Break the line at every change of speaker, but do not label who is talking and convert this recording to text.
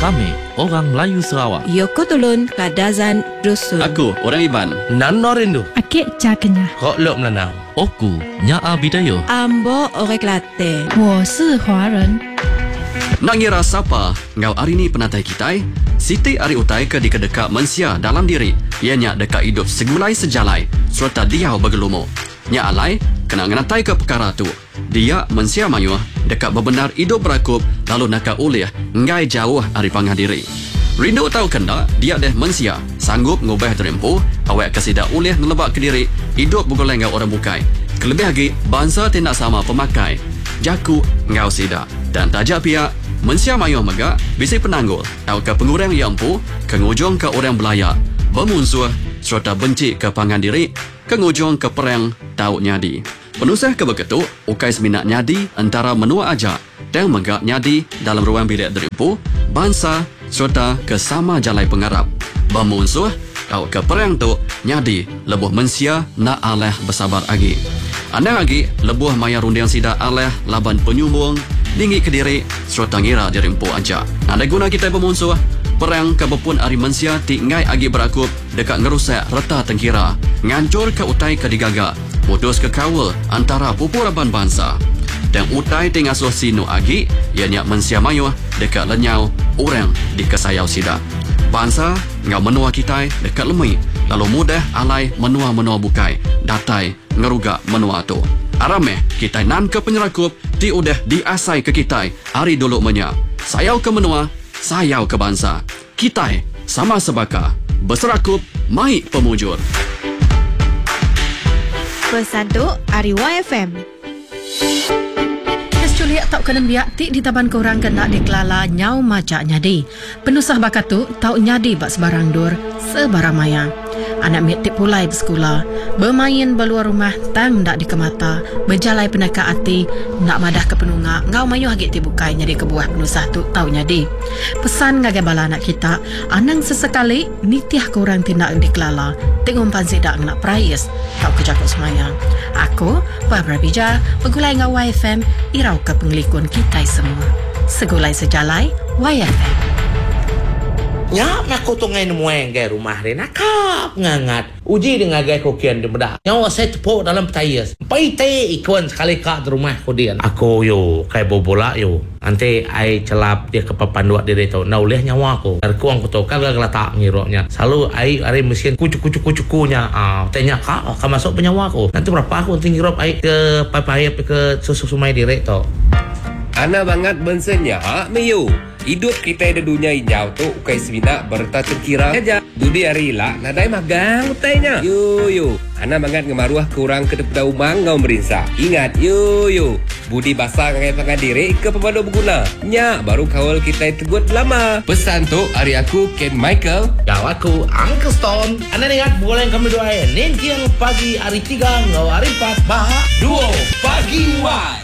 Kami orang Melayu Sarawak.
Yoko Tulun Kadazan Dusun.
Aku orang Iban.
Nan Norindu.
Akik Cakenya.
Kok Lok Melanau.
Oku Nyaa Bidayo.
Ambo Orang Kelantan.
我是华人。
Nak ngira siapa ngau hari ni penatai kita? Siti ari utai ke dekat mensia dalam diri. Ianya dekat hidup segulai sejalai serta dia bergelumo. Nya alai kena ngenatai ke perkara tu. Dia mensia mayuh dekat bebenar hidup berakup lalu nak ulih ngai jauh dari pangah diri. Rindu tahu kena dia deh mensia sanggup ngubah terempu awak kesida ulih nelebak ke diri hidup bergoleng ngau orang bukai. Kelebih lagi bangsa tidak sama pemakai. Jaku ngau sida dan tajak pihak mensia mayuh mega bisi penanggul atau ke pengurang yang empu kengujung ke orang belayak bermusuh serta benci ke pangan diri kengujung ke perang tahu nyadi penusah ke begitu ukai seminat nyadi antara menua aja dan mega nyadi dalam ruang bilik derimpu bangsa serta ke sama jalai pengarap bermusuh atau ke perang tu nyadi lebuh mensia nak aleh bersabar lagi anda lagi lebuh maya rundiang sida aleh laban penyumbung tinggi ke diri serta ngira dirimpu aja. Ada guna kita bermusuh perang kebepun ari mensia ti ngai agi berakup dekat ngerusak reta tengkira ngancur ke utai ke digaga putus ke kawal antara pupuraban bangsa dan utai tingasuh sinu agi ianya mensia mayuh dekat lenyau orang di kesayau sida bangsa ngau menua kita dekat lemui lalu mudah alai menua-menua bukai datai ngeruga menua tu arameh kita nan ke penyerakup ti udah diasai ke kita hari dulu menya sayau ke menua sayau ke bangsa kita sama sebaka berserakup mai pemujur
Pesadu Ariwa FM.
Juliak tak kena biak tik di taban korang kena dikelala nyau macak nyadi. Penusah bakat tu tau nyadi bak sebarang dur sebarang maya. Anak mitik pulai bersekolah, bermain berluar rumah tang ndak dikemata, berjalai penaka hati, nak madah ke penunga, ngau mayuh hagit tibukai nyadi kebuah penusah tu tau nyadi. Pesan ngagai bala anak kita, anang sesekali nitiah korang tindak dikelala, tengok pansi dak nak prayes, kau kejakut semayang. Aku, Barbara Bija, bergulai ngau YFM, irau ke penglikun kita semua. Segulai sejalai, YFM.
Nyap nak kotong ngain mueng gay rumah dia nakap ngangat uji dengan gay kokian di bedah nyawa saya tepuk dalam petayas paite ikon sekali kak di rumah kodian aku yo kayak bobola yo nanti ai celap dia ke papan dua dia tu na ulih nyawa aku terkuang aku tahu kagak gelatak ngiroknya selalu ai are mesin kucu-kucunya tanya kak masuk penyawa aku nanti berapa aku tinggi rop ai ke papaya ke susu sumai direk tu
ana banget bensenya meyu hidup kita di dunia hijau tu ukai semina berta terkira aja dudi arila nadai magang utainya yo ana banget ngemaruah kurang ke depan umang ngau merinsa ingat yo budi basah ngai pangan diri ke pemadu berguna nya baru kawal kita tegut lama pesan tu hari aku Ken Michael
ya aku Uncle Stone ana ingat boleh kami doain nen kiang pagi hari 3 ngau hari 4 bah 2 pagi wai